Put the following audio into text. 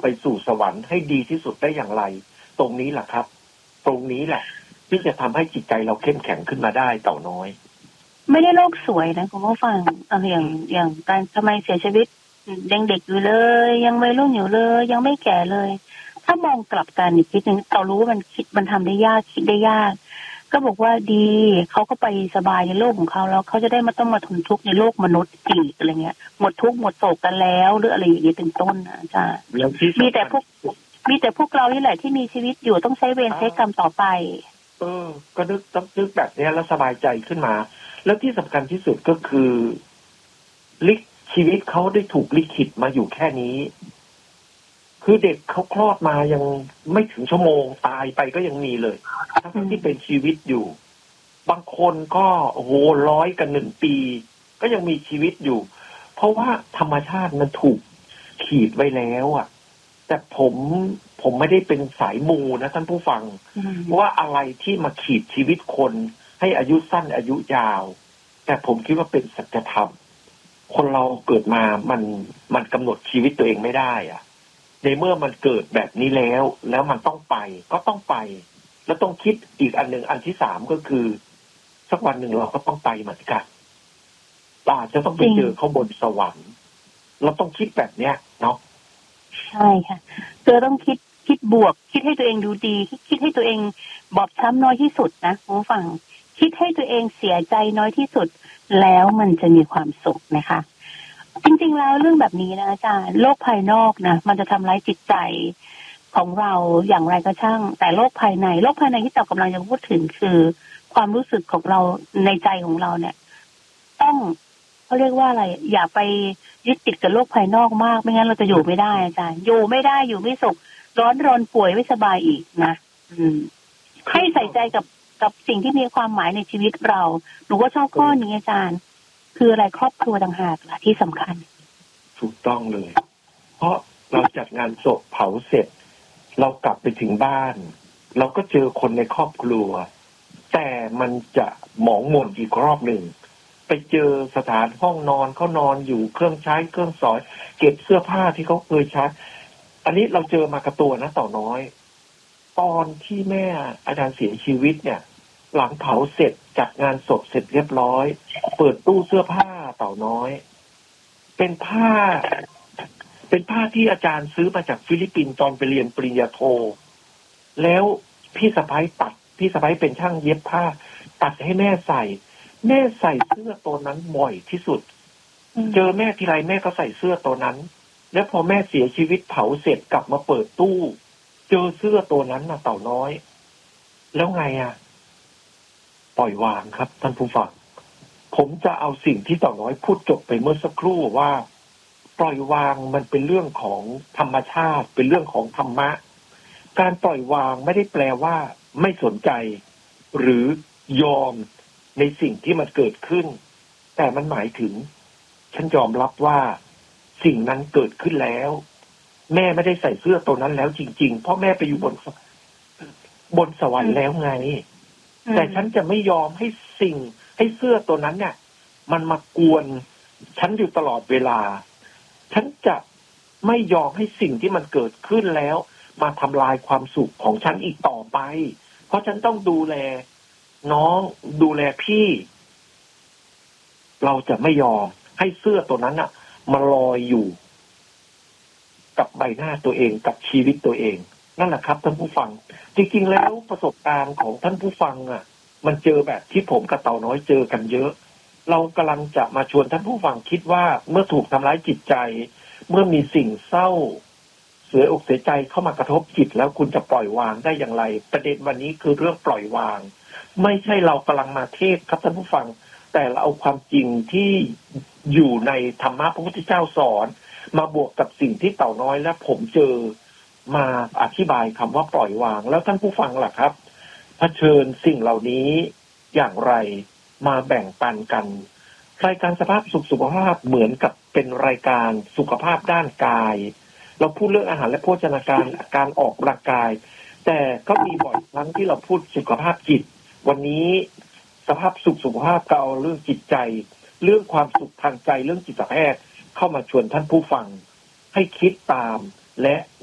ไปสู่สวรรค์ให้ดีที่สุดได้อย่างไร ตรงนี้แหละครับตรงนี้แหละที่จะทำให้จิตใจเราเข้มแข็งขึ้นมาได้เต่าน้อยไม่ได้โลกสวยนะคุณผู้ฟังอย่างการทำไมเสียชีวิตยังเด็กอยู่เลยยังวัยรุ่นอยู่เลยยังไม่แก่เลยถ้ามองกลับกันอีกทีนึงเรารู้ว่ามันทำได้ยากคิดได้ยากก็บอกว่าดีเขาก็ไปสบายในโลกของเขาแล้วเขาจะได้มาต้องมาทนทุกข์ในโลกมนุษย์อีกอะไรเงี้ยหมดทุกข์หมดโศกกันแล้วหรืออะไรอย่างเงี้ยเป็นต้นนะอาจารย์มีแต่พวกเรานี่แหละที่มีชีวิตอยู่ต้องใช้เวรใช้กรรมต่อไปก็ต้องนึกแบบนี้แล้วสบายใจขึ้นมาแล้วที่สำคัญที่สุดก็คือชีวิตเขาได้ถูกลิขิตมาอยู่แค่นี้คือเด็กเขาคลอดมายังไม่ถึงชั่วโมงตายไปก็ยังมีเลยทั้งที่เป็นชีวิตอยู่บางคนก็โอ้โห100 กับ 1 ปีก็ยังมีชีวิตอยู่เพราะว่าธรรมชาติมันถูกขีดไว้แล้วอ่ะแต่ผมไม่ได้เป็นสายมูนะท่านผู้ฟังว่าอะไรที่มาขีดชีวิตคนให้อายุสั้นอายุยาวแต่ผมคิดว่าเป็นสัจธรรมคนเราเกิดมามันกำหนดชีวิตตัวเองไม่ได้อ่ะในเมื่อมันเกิดแบบนี้แล้วมันต้องไปก็ต้องไปแล้วต้องคิดอีกอันหนึ่งอันที่3ก็คือสักวันหนึ่งเราก็ต้องไปเหมือนกันอาจจะต้องไปเจอเขาบนสวรรค์เราต้องคิดแบบเนี้ยเนาะใช่ค่ะเธอต้องคิดบวกคิดให้ตัวเองดูดีคิดให้ตัวเองบอบช้ำน้อยที่สุดนะคุณผู้ฟังคิดให้ตัวเองเสียใจน้อยที่สุดแล้วมันจะมีความสุขนะคะจริงๆแล้วเรื่องแบบนี้นะอาจารย์โลกภายนอกนะมันจะทำร้ายจิตใจของเราอย่างไรก็ช่างแต่โลกภายในที่เรากำลังจะพูดถึงคือความรู้สึกของเราในใจของเราเนี่ยต้องเขาเรียกว่าอะไรอย่าไปยึดติดกับโลกภายนอกมากไม่งั้นเราจะอยู่ไม่ได้อาจารย์อยู่ไม่ได้อยู่ไม่สุขร้อนรนป่วยไม่สบายอีกนะให้ใส่ใจกับสิ่งที่มีความหมายในชีวิตเราหนูก็ชอบข้อนี้อาจารย์คืออะไรครอบครัวต่างหากล่ะที่สำคัญถูกต้องเลยเพราะเราจัดงานศพเผาเสร็จเรากลับไปถึงบ้านเราก็เจอคนในครอบครัวแต่มันจะหมองหม่นอีกรอบหนึ่งไปเจอสถานห้องนอนเขานอนอยู่เครื่องใช้เครื่องสอยเก็บเสื้อผ้าที่เขาเคยใช้อันนี้เราเจอมากับตัวนะเต่าน้อยตอนที่แม่อาจารย์เสียชีวิตเนี่ยหลังเผาเสร็จจัดงานศพเสร็จเรียบร้อยเปิดตู้เสื้อผ้าเต่าน้อยเป็นผ้าที่อาจารย์ซื้อมาจากฟิลิปปินส์ตอนไปเรียนปริญญาโทแล้วพี่สะใภ้เป็นช่างเย็บผ้าตัดให้แม่ใส่เสื้อตัวนั้นบ่อยที่สุดเจอแม่ทีไรแม่ก็ใส่เสื้อตัวนั้นแล้วพอแม่เสียชีวิตเผาเสร็จกลับมาเปิดตู้เจอเสื้อตัวนั้นน่ะเต่าน้อยแล้วไงอ่ะปล่อยวางครับท่านผู้ฟังผมจะเอาสิ่งที่เต่าน้อยพูดจบไปเมื่อสักครู่ว่าปล่อยวางมันเป็นเรื่องของธรรมชาติเป็นเรื่องของธรรมะการปล่อยวางไม่ได้แปลว่าไม่สนใจหรือยอมในสิ่งที่มันเกิดขึ้นแต่มันหมายถึงฉันยอมรับว่าสิ่งนั้นเกิดขึ้นแล้วแม่ไม่ได้ใส่เสื้อตัวนั้นแล้วจริงๆเพราะแม่ไปอยู่บนสวรรค์แล้วไงแต่ฉันจะไม่ยอมให้เสื้อตัวนั้นเนี่ยมันมากวนฉันอยู่ตลอดเวลาฉันจะไม่ยอมให้สิ่งที่มันเกิดขึ้นแล้วมาทำลายความสุขของฉันอีกต่อไปเพราะฉันต้องดูแลน้องดูแลพี่เราจะไม่ยอมให้เสื้อตัวนั้นน่ะมาลอยอยู่กับใบหน้าตัวเองกับชีวิตตัวเองนั่นแหละครับท่านผู้ฟังจริงๆแล้วประสบการณ์ของท่านผู้ฟังอ่ะมันเจอแบบที่ผมกับเต่าน้อยเจอกันเยอะเรากำลังจะมาชวนท่านผู้ฟังคิดว่าเมื่อถูกทำร้ายจิตใจเมื่อมีสิ่งเศร้าเสียอกเสียใจเข้ามากระทบจิตแล้วคุณจะปล่อยวางได้อย่างไรประเด็นวันนี้คือเรื่องปล่อยวางไม่ใช่เรากำลังมาเทศครับท่านผู้ฟังแต่เราเอาความจริงที่อยู่ในธรรมะพระพุทธเจ้าสอนมาบวกกับสิ่งที่เต่าน้อยและผมเจอมาอธิบายคำว่าปล่อยวางแล้วท่านผู้ฟังล่ะครับเผชิญสิ่งเหล่านี้อย่างไรมาแบ่งปันกันรายการสภาพสุขภาพเหมือนกับเป็นรายการสุขภาพด้านกายเราพูดเรื่องอาหารและโภชนาการการออกกำลังกายแต่ก็มีบ่อยครั้งที่เราพูดสุขภาพจิตวันนี้สภาพสุขภาพก็เอาเรื่องจิตใจเรื่องความสุขทางใจเรื่องจิตแพทย์เข้ามาชวนท่านผู้ฟังให้คิดตามและ